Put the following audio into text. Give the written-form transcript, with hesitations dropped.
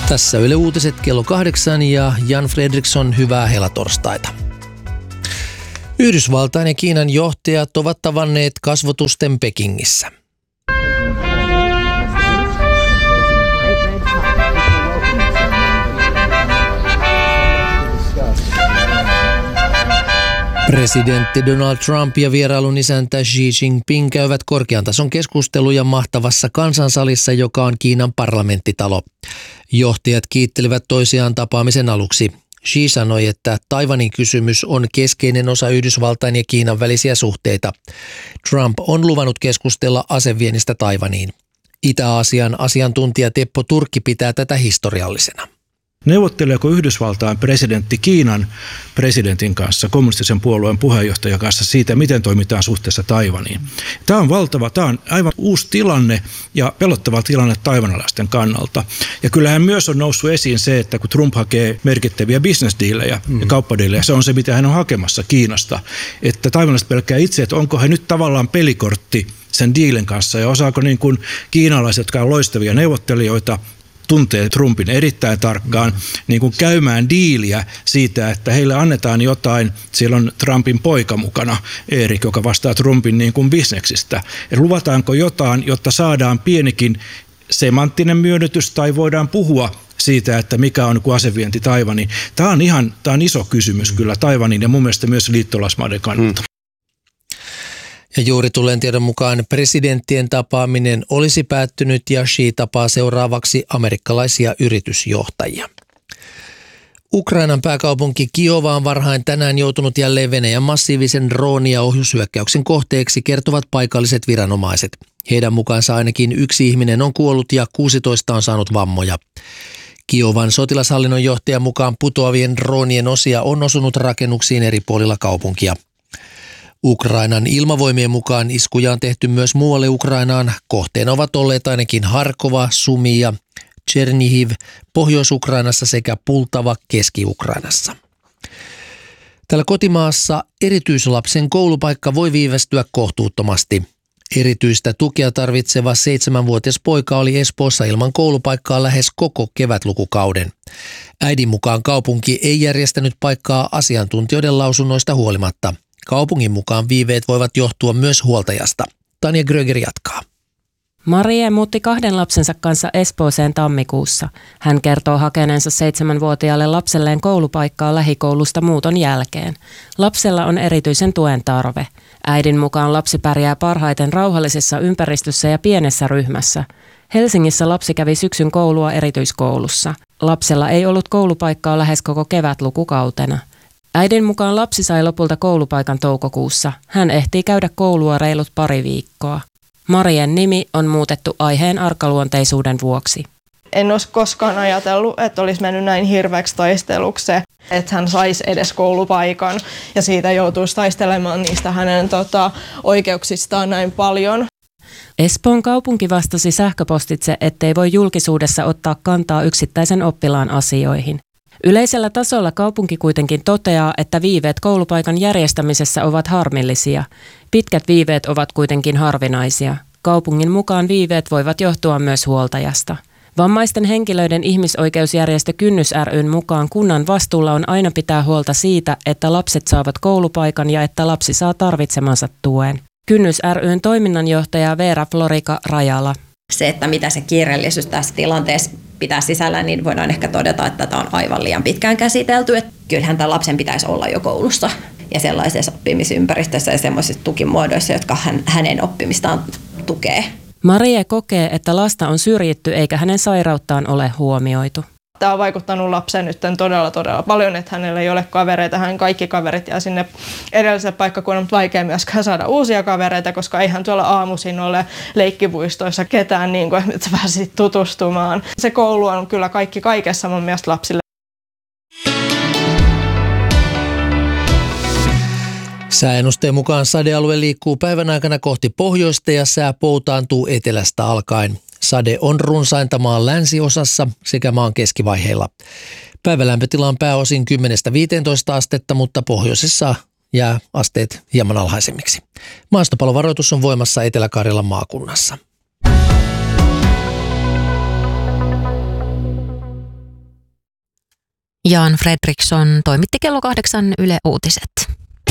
Tässä Yle Uutiset kello 8 ja Jan Fredriksson, hyvää helatorstaita. Yhdysvaltain ja Kiinan johtajat ovat tavanneet kasvotusten Pekingissä. Presidentti Donald Trump ja vierailun isäntä Xi Jinping käyvät korkean tason keskusteluja mahtavassa kansansalissa, joka on Kiinan parlamenttitalo. Johtajat kiittelivät toisiaan tapaamisen aluksi. Xi sanoi, että Taiwanin kysymys on keskeinen osa Yhdysvaltain ja Kiinan välisiä suhteita. Trump on luvannut keskustella aseviennistä Taiwaniin. Itä-Aasian asiantuntija Teppo Turkki pitää tätä historiallisena. Neuvotteleeko Yhdysvaltain presidentti Kiinan presidentin kanssa, kommunistisen puolueen puheenjohtajan kanssa siitä, miten toimitaan suhteessa Taiwaniin? Tämä on valtava, tämä on aivan uusi tilanne ja pelottava tilanne taiwanalaisten kannalta. Ja kyllähän myös on noussut esiin se, että kun Trump hakee merkittäviä business-diilejä ja kauppadiilejä, se on se, mitä hän on hakemassa Kiinasta. Että taiwanalaiset pelkää itse, että onko he nyt tavallaan pelikortti sen diilin kanssa ja osaako niin kuin kiinalaiset, jotka on loistavia neuvottelijoita, tuntee Trumpin erittäin tarkkaan, niin kuin käymään diiliä siitä, että heille annetaan jotain. Siellä on Trumpin poika mukana, Erik, joka vastaa Trumpin niin kuin bisneksistä. Ja luvataanko jotain, jotta saadaan pienikin semanttinen myönnytys tai voidaan puhua siitä, että mikä on asevienti Taiwaniin. Tämä on iso kysymys kyllä Taiwanin ja mun mielestä myös liittolaismaiden kannalta. Ja juuri tulleen tiedon mukaan presidenttien tapaaminen olisi päättynyt ja Xi tapaa seuraavaksi amerikkalaisia yritysjohtajia. Ukrainan pääkaupunki Kiova on varhain tänään joutunut jälleen Venäjän massiivisen drooni- ja ohjushyökkäyksen kohteeksi, kertovat paikalliset viranomaiset. Heidän mukaansa ainakin 1 ihminen on kuollut ja 16 on saanut vammoja. Kiovan sotilashallinnon johtajan mukaan putoavien droonien osia on osunut rakennuksiin eri puolilla kaupunkia. Ukrainan ilmavoimien mukaan iskuja on tehty myös muualle Ukrainaan. Kohteena ovat olleet ainakin Harkova, Sumi ja Chernihiv Pohjois-Ukrainassa sekä Pultava Keski-Ukrainassa. Täällä kotimaassa erityislapsen koulupaikka voi viivästyä kohtuuttomasti. Erityistä tukea tarvitseva 7-vuotias poika oli Espoossa ilman koulupaikkaa lähes koko kevätlukukauden. Äidin mukaan kaupunki ei järjestänyt paikkaa asiantuntijoiden lausunnoista huolimatta. Kaupungin mukaan viiveet voivat johtua myös huoltajasta. Tanja Gröger jatkaa. Marie muutti 2 lapsensa kanssa Espooseen tammikuussa. Hän kertoo hakeneensa 7-vuotiaalle lapselleen koulupaikkaa lähikoulusta muuton jälkeen. Lapsella on erityisen tuen tarve. Äidin mukaan lapsi pärjää parhaiten rauhallisessa ympäristössä ja pienessä ryhmässä. Helsingissä lapsi kävi syksyn koulua erityiskoulussa. Lapsella ei ollut koulupaikkaa lähes koko kevätlukukautena. Äidin mukaan lapsi sai lopulta koulupaikan toukokuussa. Hän ehtii käydä koulua reilut 2 viikkoa. Marien nimi on muutettu aiheen arkaluonteisuuden vuoksi. En olisi koskaan ajatellut, että olisi mennyt näin hirveäksi taisteluksi, että hän saisi edes koulupaikan ja siitä joutuisi taistelemaan niistä hänen oikeuksistaan näin paljon. Espoon kaupunki vastasi sähköpostitse, ettei voi julkisuudessa ottaa kantaa yksittäisen oppilaan asioihin. Yleisellä tasolla kaupunki kuitenkin toteaa, että viiveet koulupaikan järjestämisessä ovat harmillisia. Pitkät viiveet ovat kuitenkin harvinaisia. Kaupungin mukaan viiveet voivat johtua myös huoltajasta. Vammaisten henkilöiden ihmisoikeusjärjestö Kynnys ry:n mukaan kunnan vastuulla on aina pitää huolta siitä, että lapset saavat koulupaikan ja että lapsi saa tarvitsemansa tuen. Kynnys ry:n toiminnanjohtaja Veera Florika Rajala. Se, että mitä se kiireellisyys tässä tilanteessa pitää sisällä, niin voidaan ehkä todeta, että tämä on aivan liian pitkään käsitelty. Että kyllähän tämän lapsen pitäisi olla jo koulussa ja sellaisessa oppimisympäristössä ja sellaisissa tukimuodoissa, jotka hänen oppimistaan tukee. Marie kokee, että lasta on syrjitty eikä hänen sairauttaan ole huomioitu. Tämä on vaikuttanut lapsen nyt todella paljon, että hänellä ei ole kavereita. Hän kaikki kaverit jää sinne edelliselle paikkakunnalle, mutta vaikea myöskään saada uusia kavereita, koska eihän tuolla aamuisin ole leikkipuistoissa ketään, niin kuin, että pääsit tutustumaan. Se koulu on kyllä kaikki kaikessa mun mielestä lapsille. Sääennusteen mukaan sadealue liikkuu päivän aikana kohti pohjoista ja sää poutaantuu etelästä alkaen. Sade on runsainta maan länsiosassa sekä maan keskivaiheilla. Päivälämpötila on pääosin 10–15 astetta, mutta pohjoisessa jää asteet hieman alhaisemmiksi. Maastopalovaroitus on voimassa Etelä-Karjalan maakunnassa. Jan Fredriksson toimitti kello 8 Yle Uutiset.